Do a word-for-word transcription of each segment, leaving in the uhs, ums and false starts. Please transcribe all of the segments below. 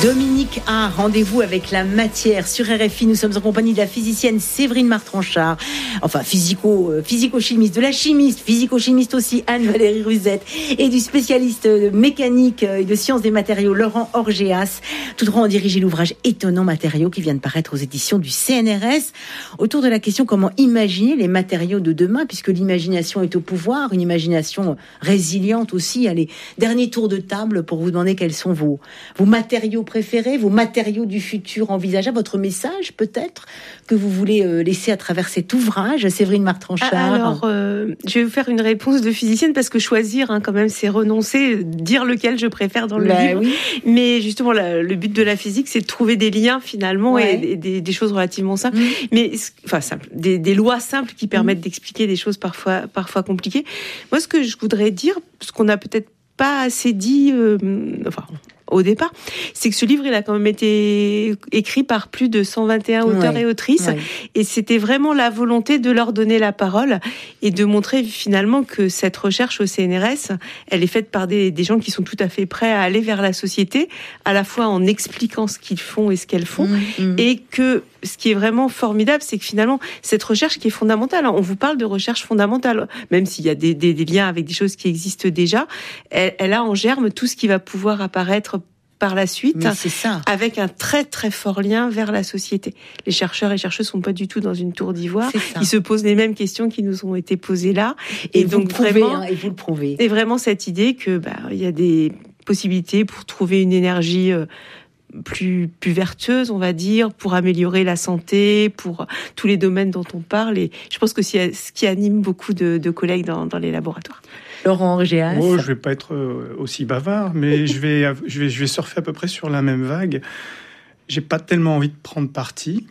Dominique A, rendez-vous avec la matière sur R F I. Nous sommes en compagnie de la physicienne Séverine Martranchard, enfin physico, euh, physico-chimiste, de la chimiste, physico-chimiste aussi Anne-Valérie Ruzet, et du spécialiste de mécanique et de sciences des matériaux Laurent Orgeas. Tous trois ont dirigé l'ouvrage Étonnants matériaux qui vient de paraître aux éditions du C N R S, autour de la question comment imaginer les matériaux de demain, puisque l'imagination est au pouvoir, une imagination résiliente aussi. Allez, dernier tour de table pour vous demander quels sont vos, vos matériaux préférés, vos matériaux du futur envisageables, votre message peut-être que vous voulez euh, laisser à travers cet ouvrage, Séverine Martranchard. Alors, euh, je vais vous faire une réponse de physicienne parce que choisir, hein, quand même, c'est renoncer, dire lequel je préfère dans le bah, livre. Oui. Mais justement, la, le but de la physique, c'est de trouver des liens finalement ouais. et, et des, des choses relativement simples. Mmh. Mais enfin simples, des, des lois simples qui permettent mmh. d'expliquer des choses parfois, parfois compliquées. Moi, ce que je voudrais dire, ce qu'on n'a peut-être pas assez dit, euh, enfin. au départ, c'est que ce livre, il a quand même été écrit par plus de cent vingt et un auteurs ouais, et autrices. Ouais. Et c'était vraiment la volonté de leur donner la parole et de montrer finalement que cette recherche au C N R S, elle est faite par des, des gens qui sont tout à fait prêts à aller vers la société, à la fois en expliquant ce qu'ils font et ce qu'elles font. Mmh, mmh. Et que ce qui est vraiment formidable, c'est que finalement, cette recherche qui est fondamentale, on vous parle de recherche fondamentale, même s'il y a des, des, des liens avec des choses qui existent déjà, elle, elle a en germe tout ce qui va pouvoir apparaître par la suite, c'est ça. Avec un très très fort lien vers la société. Les chercheurs et chercheuses sont pas du tout dans une tour d'ivoire. Ils se posent les mêmes questions qui nous ont été posées là. Et, et donc vous vraiment, prouvez, hein, et vous le prouvez. Et vraiment cette idée que bah il y a des possibilités pour trouver une énergie euh, plus plus vertueuse, on va dire, pour améliorer la santé, pour tous les domaines dont on parle. Et je pense que c'est ce qui anime beaucoup de, de collègues dans, dans les laboratoires. Laurent Orgeas. Oh, je vais pas être aussi bavard, mais je vais, je vais, je vais surfer à peu près sur la même vague. J'ai pas tellement envie de prendre parti.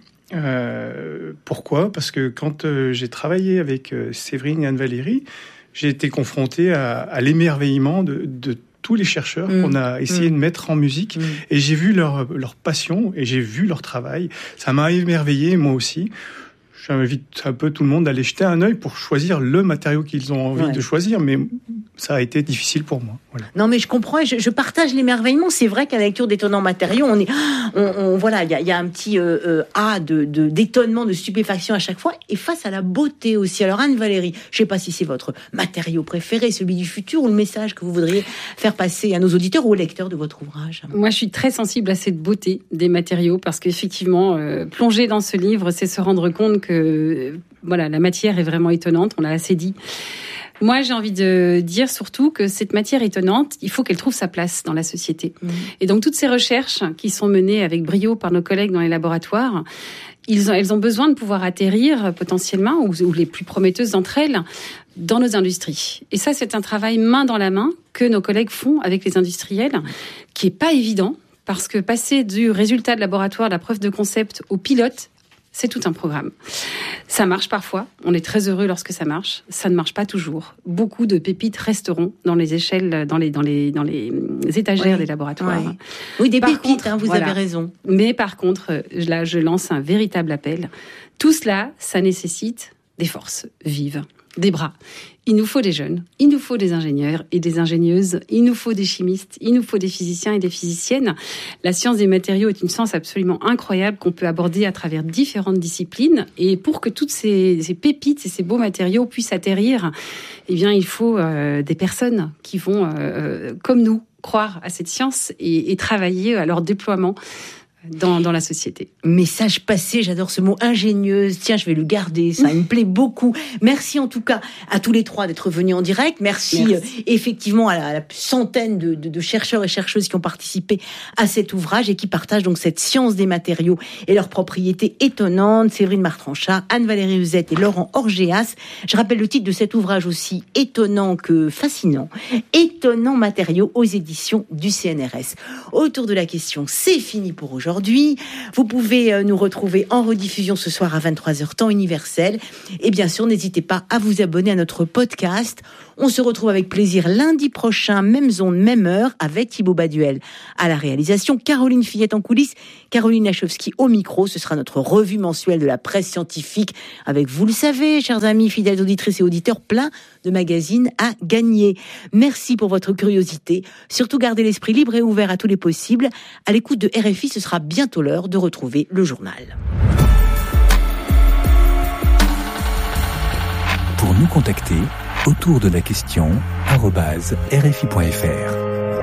Euh, pourquoi ? Parce que quand euh, j'ai travaillé avec euh, Séverine et Anne-Valérie, j'ai été confronté à, à l'émerveillement de, de tous les chercheurs mmh. qu'on a essayé mmh. de mettre en musique, mmh. et j'ai vu leur, leur passion et j'ai vu leur travail. Ça m'a émerveillé, moi aussi. J'invite un peu tout le monde à aller jeter un œil pour choisir le matériau qu'ils ont envie ouais. de choisir, mais ça a été difficile pour moi. Voilà. Non, mais je comprends, je, je partage l'émerveillement. C'est vrai qu'à la lecture d'Étonnants matériaux, on est, on, on voilà, il y, y a un petit euh, euh, A de, de d'étonnement, de stupéfaction à chaque fois, et face à la beauté aussi. Alors Anne-Valérie, je sais pas si c'est votre matériau préféré, celui du futur, ou le message que vous voudriez faire passer à nos auditeurs ou aux lecteurs de votre ouvrage. Moi, je suis très sensible à cette beauté des matériaux parce qu'effectivement, euh, plonger dans ce livre, c'est se rendre compte que que voilà, la matière est vraiment étonnante, on l'a assez dit. Moi, j'ai envie de dire surtout que cette matière étonnante, il faut qu'elle trouve sa place dans la société. Mmh. Et donc, toutes ces recherches qui sont menées avec brio par nos collègues dans les laboratoires, ils ont, elles ont besoin de pouvoir atterrir potentiellement, ou, ou les plus prometteuses d'entre elles, dans nos industries. Et ça, c'est un travail main dans la main que nos collègues font avec les industriels, qui est pas évident, parce que passer du résultat de laboratoire, de la preuve de concept au pilote, c'est tout un programme. Ça marche parfois. On est très heureux lorsque ça marche. Ça ne marche pas toujours. Beaucoup de pépites resteront dans les échelles, dans les, dans les, dans les étagères oui. des laboratoires. Oui, oui des par pépites, contre, hein, vous voilà. avez raison. Mais par contre, là, je lance un véritable appel. Tout cela, ça nécessite des forces vives, des bras. Il nous faut des jeunes, il nous faut des ingénieurs et des ingénieuses, il nous faut des chimistes, il nous faut des physiciens et des physiciennes. La science des matériaux est une science absolument incroyable qu'on peut aborder à travers différentes disciplines. Et pour que toutes ces, ces pépites et ces beaux matériaux puissent atterrir, eh bien, il faut euh, des personnes qui vont, euh, comme nous, croire à cette science et, et travailler à leur déploiement Dans, dans la société. Message passé, j'adore ce mot, ingénieuse. Tiens, je vais le garder, ça il me plaît beaucoup. Merci en tout cas à tous les trois d'être venus en direct. Merci, Merci. Euh, effectivement à la, à la centaine de, de, de chercheurs et chercheuses qui ont participé à cet ouvrage et qui partagent donc cette science des matériaux et leurs propriétés étonnantes. Séverine Martranchard, Anne-Valérie Ruzet et Laurent Orgeas. Je rappelle le titre de cet ouvrage aussi étonnant que fascinant. Étonnants matériaux aux éditions du C N R S. Autour de la question, c'est fini pour aujourd'hui. Aujourd'hui, vous pouvez nous retrouver en rediffusion ce soir à vingt-trois heures temps universel. Et bien sûr, n'hésitez pas à vous abonner à notre podcast. On se retrouve avec plaisir lundi prochain, même zone, même heure, avec Thibaut Baduel. À la réalisation, Caroline Fillette en coulisses, Caroline Lachowski au micro. Ce sera notre revue mensuelle de la presse scientifique. Avec, vous le savez, chers amis, fidèles auditrices et auditeurs, plein de magazines à gagner. Merci pour votre curiosité. Surtout, gardez l'esprit libre et ouvert à tous les possibles. À l'écoute de R F I, ce sera bientôt l'heure de retrouver le journal. Pour nous contacter, autour de la question arobase r f i point f r.